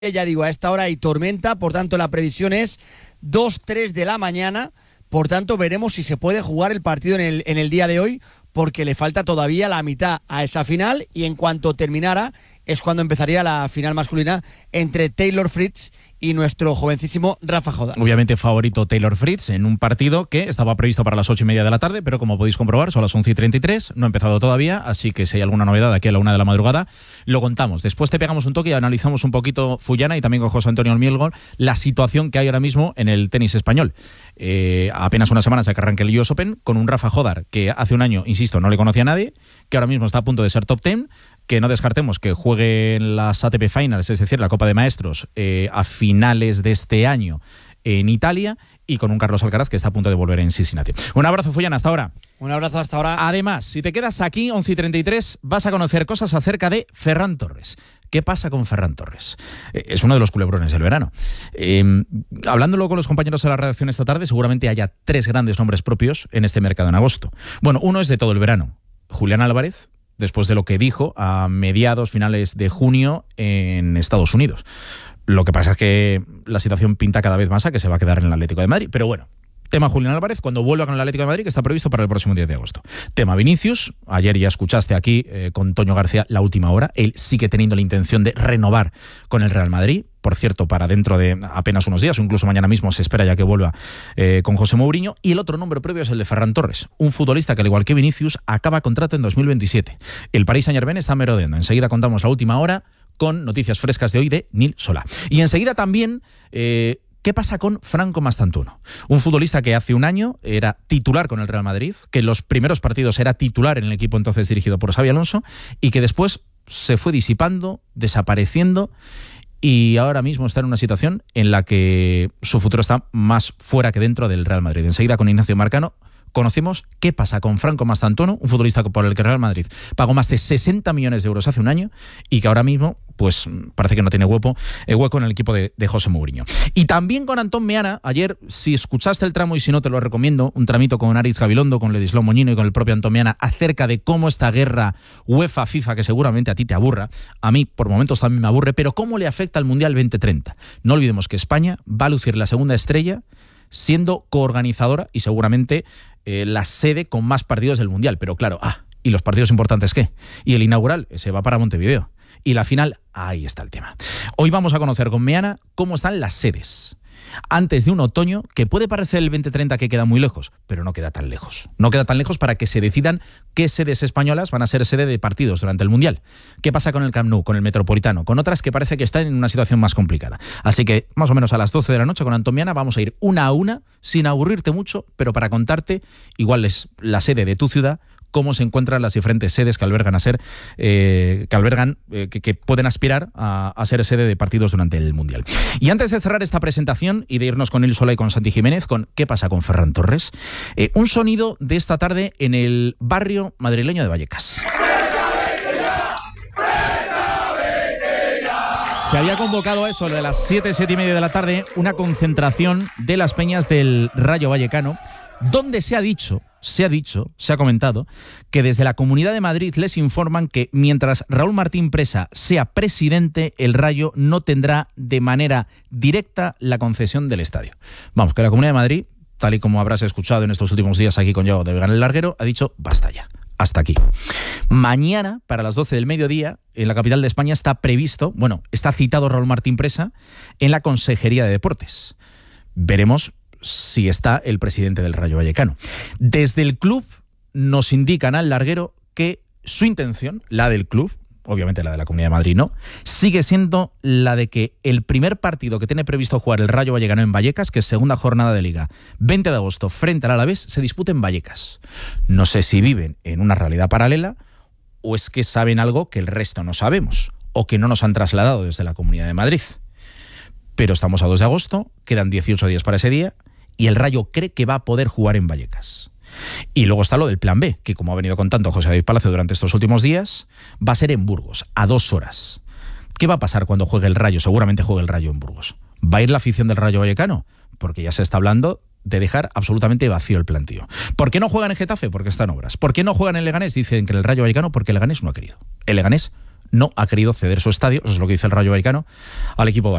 Ya digo, a esta hora hay tormenta, por tanto la previsión es 2-3 de la mañana, por tanto veremos si se puede jugar el partido en el día de hoy, porque le falta todavía la mitad a esa final y en cuanto terminara es cuando empezaría la final masculina entre Taylor Fritz y nuestro jovencísimo Rafa Jodar. Obviamente favorito Taylor Fritz en un partido que estaba previsto para las 8:30 de la tarde, pero como podéis comprobar son las 11:33, no ha empezado todavía, así que si hay alguna novedad aquí a la 1 de la madrugada, lo contamos. Después te pegamos un toque y analizamos un poquito, Fullana, y también con José Antonio Olmielgol, la situación que hay ahora mismo en el tenis español. Apenas una semana se que arranque el US Open con un Rafa Jodar que hace un año, insisto, no le conocía a nadie, que ahora mismo está a punto de ser top 10, que no descartemos que juegue en las ATP Finals, es decir, la Copa de Maestros, a finales de este año en Italia, y con un Carlos Alcaraz que está a punto de volver en Cincinnati. Un abrazo, Fullana, hasta ahora. Un abrazo hasta ahora. Además, si te quedas aquí, 11:33, vas a conocer cosas acerca de Ferran Torres. ¿Qué pasa con Ferran Torres? Es uno de los culebrones del verano. Hablándolo con los compañeros de la redacción esta tarde, seguramente haya 3 grandes nombres propios en este mercado en agosto. Bueno, uno es de todo el verano. Julián Álvarez, después de lo que dijo a mediados, finales de junio en Estados Unidos. Lo que pasa es que la situación pinta cada vez más a que se va a quedar en el Atlético de Madrid. Pero bueno, tema Julián Álvarez cuando vuelva con el Atlético de Madrid, que está previsto para el próximo 10 de agosto. Tema Vinicius, ayer ya escuchaste aquí con Toño García la última hora, él sigue teniendo la intención de renovar con el Real Madrid, por cierto, para dentro de apenas unos días, o incluso mañana mismo se espera ya que vuelva con José Mourinho. Y el otro nombre previo es el de Ferran Torres, un futbolista que al igual que Vinicius acaba contrato en 2027. El Paris Saint-Germain está merodeando. Enseguida contamos la última hora con noticias frescas de hoy de Nil Solá. Y enseguida también ¿qué pasa con Franco Mastantuono? Un futbolista que hace un año era titular con el Real Madrid, que en los primeros partidos era titular en el equipo entonces dirigido por Xabi Alonso, y que después se fue disipando, desapareciendo, y ahora mismo está en una situación en la que su futuro está más fuera que dentro del Real Madrid. Enseguida con Ignacio Marcano conocemos qué pasa con Franco Mastantuono, un futbolista por el que el Real Madrid pagó más de 60 millones de euros hace un año y que ahora mismo pues parece que no tiene hueco en el equipo de José Mourinho. Y también con Antón Meana, ayer, si escuchaste el tramo y si no te lo recomiendo, un tramito con Aritz Gabilondo, con Ladislao Moñino y con el propio Antón Meana acerca de cómo esta guerra UEFA-FIFA, que seguramente a ti te aburra, a mí por momentos también me aburre, pero cómo le afecta al Mundial 2030. No olvidemos que España va a lucir la segunda estrella siendo coorganizadora y seguramente la sede con más partidos del Mundial. Pero claro, ¿y los partidos importantes qué? Y el inaugural se va para Montevideo. Y la final, ahí está el tema. Hoy vamos a conocer con Meana cómo están las sedes antes de un otoño que puede parecer el 2030 que queda muy lejos, pero no queda tan lejos. No queda tan lejos para que se decidan qué sedes españolas van a ser sede de partidos durante el Mundial. ¿Qué pasa con el Camp Nou, con el Metropolitano, con otras que parece que están en una situación más complicada? Así que más o menos a las 12 de la noche con Antón Meana vamos a ir una a una, sin aburrirte mucho, pero para contarte igual es la sede de tu ciudad, cómo se encuentran las diferentes sedes que albergan que pueden aspirar a ser sede de partidos durante el Mundial. Y antes de cerrar esta presentación y de irnos con Nil Solá y con Santi Jiménez, con ¿qué pasa con Ferran Torres? Un sonido de esta tarde en el barrio madrileño de Vallecas. Se había convocado a eso de las 7:30 de la tarde una concentración de las peñas del Rayo Vallecano, donde se ha comentado que desde la Comunidad de Madrid les informan que mientras Raúl Martín Presa sea presidente, el Rayo no tendrá de manera directa la concesión del estadio. Vamos, que la Comunidad de Madrid, tal y como habrás escuchado en estos últimos días aquí con Yago de Vegan el Larguero, ha dicho basta ya, hasta aquí. Mañana, para las 12 del mediodía, en la capital de España está citado Raúl Martín Presa en la Consejería de Deportes. Veremos si está el presidente del Rayo Vallecano. Desde el club nos indican al larguero que su intención, la del club, obviamente la de la Comunidad de Madrid no, sigue siendo la de que el primer partido que tiene previsto jugar el Rayo Vallecano en Vallecas, que es segunda jornada de Liga, 20 de agosto, frente al Alavés, se dispute en Vallecas. No sé si viven en una realidad paralela o es que saben algo que el resto no sabemos o que no nos han trasladado desde la Comunidad de Madrid. Pero estamos a 2 de agosto, quedan 18 días para ese día, y el Rayo cree que va a poder jugar en Vallecas. Y luego está lo del plan B, que como ha venido contando José David Palacio durante estos últimos días, va a ser en Burgos, a 2 horas. ¿Qué va a pasar cuando juegue el Rayo? Seguramente juegue el Rayo en Burgos. ¿Va a ir la afición del Rayo Vallecano? Porque ya se está hablando de dejar absolutamente vacío el plantío. ¿Por qué no juegan en Getafe? Porque están obras. ¿Por qué no juegan en Leganés? Dicen que el Rayo Vallecano porque el Leganés no ha querido. El Leganés no ha querido ceder su estadio, eso es lo que dice el Rayo Vallecano, al equipo